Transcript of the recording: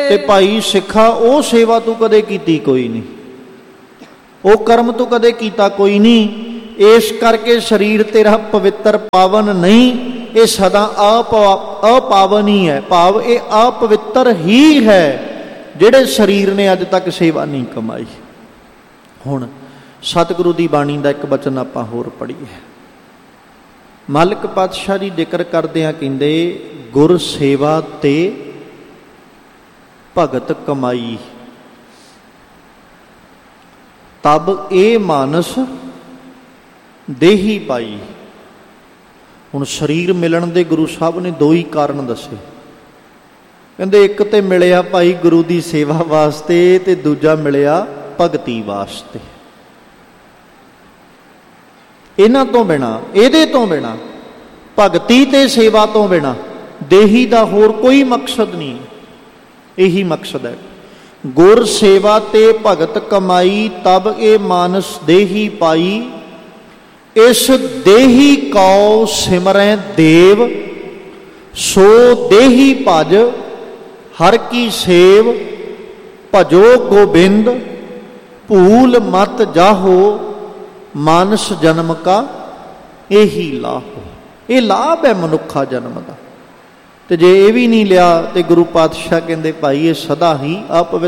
ਤੇ ਭਾਈ ਸਿੱਖਾ ਉਹ ਸੇਵਾ ਤੂੰ ਕਦੇ ਕੀਤੀ ਕੋਈ ਨਹੀਂ, ਉਹ ਕਰਮ ਤੂੰ ਕਦੇ ਕੀਤਾ ਕੋਈ ਨਹੀਂ। ਇਸ ਕਰਕੇ ਸਰੀਰ ਤੇਰਾ ਪਵਿੱਤਰ ਪਾਵਨ ਨਹੀਂ, ਇਹ ਸਦਾ ਅਪਾਵਨ ਹੀ ਹੈ। ਭਾਵ ਇਹ ਅਪਵਿੱਤਰ ਹੀ ਹੈ ਜਿਹੜੇ ਸਰੀਰ ਨੇ ਅੱਜ ਤੱਕ ਸੇਵਾ ਨਹੀਂ ਕਮਾਈ। ਹੁਣ ਸਤਿਗੁਰੂ ਦੀ ਬਾਣੀ ਦਾ ਇੱਕ ਬਚਨ ਆਪਾਂ ਹੋਰ ਪੜ੍ਹੀਏ। ਮਾਲਕ ਪਾਤਸ਼ਾਹ ਜੀ ਜ਼ਿਕਰ ਕਰਦਿਆਂ ਕਹਿੰਦੇ, ਗੁਰ ਸੇਵਾ ਤੇ ਭਗਤ ਕਮਾਈ, ਤਬ ਇਹ ਮਾਨਸ ਦੇਹੀ ਪਾਈ। ਹੁਣ ਸਰੀਰ ਮਿਲਣ ਦੇ ਗੁਰੂ ਸਾਹਿਬ ਨੇ ਦੋ ਹੀ ਕਾਰਨ ਦੱਸੇ। ਕਹਿੰਦੇ ਇੱਕ ਤੇ ਮਿਲਿਆ ਭਾਈ ਗੁਰੂ ਦੀ ਸੇਵਾ ਵਾਸਤੇ, ਤੇ ਦੂਜਾ ਮਿਲਿਆ ਭਗਤੀ ਵਾਸਤੇ। ਇਹਨਾਂ ਤੋਂ ਬਿਨਾਂ, ਇਹਦੇ ਤੋਂ ਬਿਨਾਂ, ਭਗਤੀ ਤੇ ਸੇਵਾ ਤੋਂ ਬਿਨਾਂ ਦੇਹੀ ਦਾ ਹੋਰ ਕੋਈ ਮਕਸਦ ਨਹੀਂ। ਇਹੀ ਮਕਸਦ ਹੈ। ਗੁਰ ਸੇਵਾ ਤੇ ਭਗਤ ਕਮਾਈ, ਤਬ ਇਹ ਮਾਨਸ ਦੇਹੀ ਪਾਈ। ਇਸ ਦੇਹੀ ਕਉ ਸਿਮਰੈ ਦੇਵ, ਸੋ ਦੇਹੀ ਭਜ ਹਰ ਕੀ ਸੇਵ। ਭਜੋ ਗੋਬਿੰਦ ਭੂਲ ਮਤ ਜਾਹੋ, ਮਾਨਸ ਜਨਮ ਕਾ ਇਹੀ ਲਾਭ। ਇਹ ਲਾਭ ਹੈ ਮਨੁੱਖਾ ਜਨਮ ਦਾ। ਤੇ ਜੇ ਇਹ ਵੀ ਨਹੀਂ ਲਿਆ ਤੇ ਗੁਰੂ ਪਾਤਸ਼ਾਹ ਕਹਿੰਦੇ ਭਾਈ ਇਹ ਸਦਾ ਹੀ ਅਪਵਿੱਤਰ